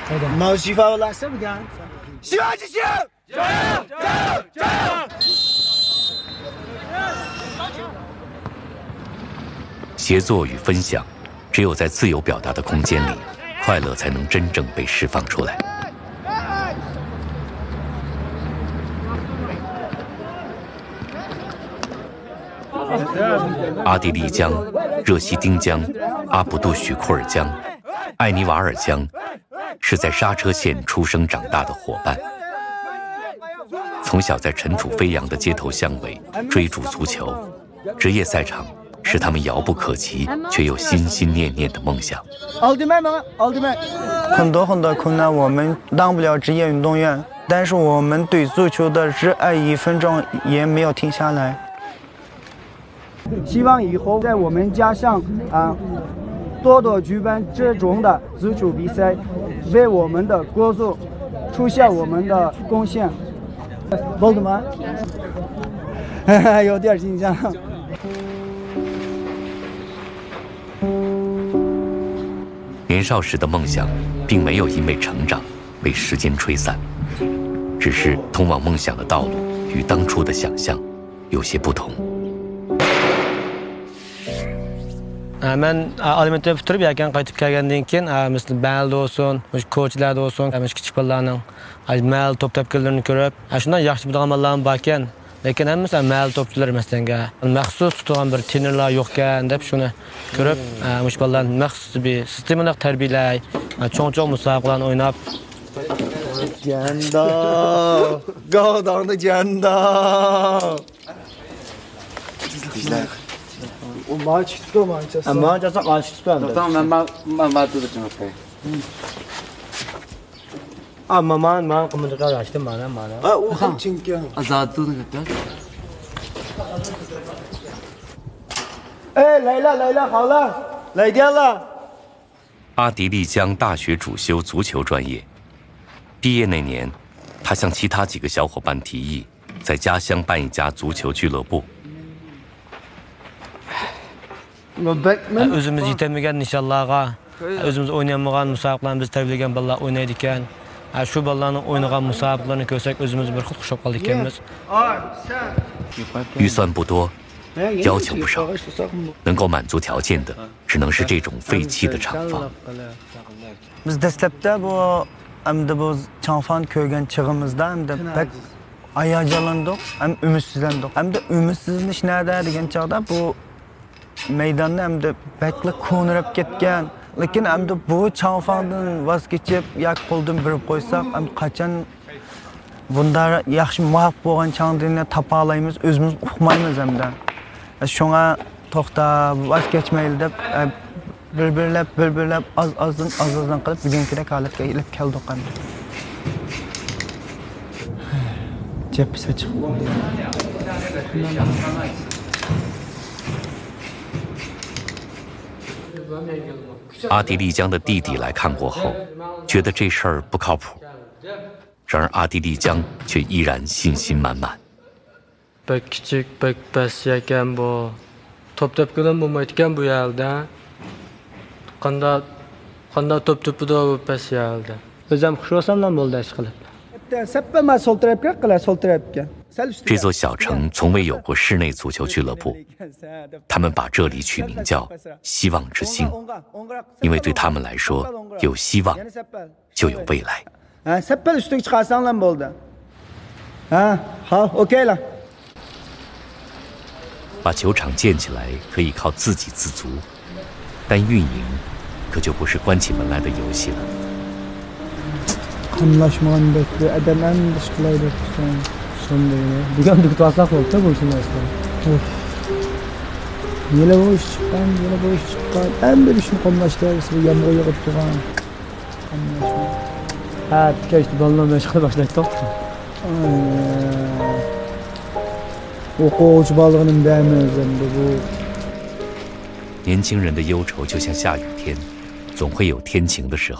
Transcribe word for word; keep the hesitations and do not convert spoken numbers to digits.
毛西法拉什么干？希望之星，加油！加油！加油！ 协作与分享，只有在自由表达的空间里，快乐才能真正被释放出来。阿地利江、热西丁江、阿卜杜许库尔江、艾尼瓦尔江，是在刹车线出生长大的伙伴。从小在尘土飞扬的街头巷尾追逐足球，职业赛场是他们遥不可及却又心心念念的梦想。 很多很多困难，我们当不了职业运动员，但是我们对足球的热爱一分钟也没有停下来。 希望以后在我们家乡啊，多多举办这种的足球比赛，为我们的国足出现我们的贡献。包子吗？有点紧张。 年少时的梦想，并没有因为成长被时间吹散，只是通往梦想的道路与当初的想象有些不同。 Ben alimentni bitirib yakan qaytib kelgandan keyin misli balda olsun, ko'chlarda olsun, kichik bolalarning mahalla top tepkilarini ko'rib, shundan yaxshi biladigan bolalar bor ekan. Lekin hammasi mahalla topchilar emasdanga. Maxsus tutilgan bir trenerlar yo'q ekan deb shuni ko'rib, mush bolalarni maxsus bir sistematik tarbiyalay, cho'ng-cho'ng musobaqalarni o'ynab. Janda, Godongda janda. O maç tuttu Manchester. Ama casak maç tuttu. Tamam ben ben ben tutacağım okey. Ama man man komutada açtım bana bana. Ha o ham çünkü. Azad tutun gitti. Ey Leyla Leyla hala. Leyla. 阿迪丽江大学主修足球专业，毕业那年，他向其他几个小伙伴提议，在家乡办一家足球俱乐部。 Özümüz yetemigen nişanlarga, özümüz oynayamagan musabaqalarni biz tarbiyalagan bolalar oynaydi ekan. Shu bolalarning o'ynagan musabaqalarni ko'rsak o'zimiz bir xil xushab qoldik ekanmiz. 预算不多，要求不少，能够满足条件的，只能是这种废弃的厂房。 Biz dastlabda bu hamda bu chanfon ko'rgan chig'imizda hamda pek hayajonlandik, ham umidsizlandik. Hamda umidsizlanish nada degan chog'da bu maydonni hamda bakli ko'nirib ketgan. Lekin hamda bu chanfondan voz kechib, yak qo'ldan birib qo'ysak, ham qachon bunda yaxshi muvaffaq bo'lgan chandirni topa olamiz, o'zimiz uqmaymiz hamda. Shunga to'xtab, voz kechmaylik deb bir-birlab, bir-birlab az-azdan az-azdan qilib bugunkidek holatga kelib keldik hamda. Chepsa chiqdi. 阿迪丽江的弟弟来看过后，觉得这事儿不靠谱。然而阿迪丽江却依然信心满满。 Pek kichik, pek past ekan bu. Top tepkidan bo'lmaydi ekan bu yerda. Qanday qanday top tepida bu past yerda. O'zim xush bo'lsamdan bo'ldi ish qilib. Seppa sol tarafga qila, sol tarafga. 这座小城从未有过室内足球俱乐部，他们把这里取名叫“希望之星”，因为对他们来说，有希望就有未来。 啊 ，Seppa üstüne çıkarsan bo'ldi。啊，好 ，OK 了。 把球场建起来可以靠自给自足，但运营可就不是关起门来的游戏了。 Anlaşmadan bekle, edemem dışkılaydı son sonunda yine. Bugün de kutlasak oldu da bu işin aslında. Of. Yine bu iş çıkan, yine bu iş çıkan. En bir işin konlaştığı bir yağmur yağıp duran. Anlaşma. Ha, geçti balonla meşgul başladık da. O koç balığının değmezinde bu. 年轻人的忧愁就像下雨天，总会有天晴的时候。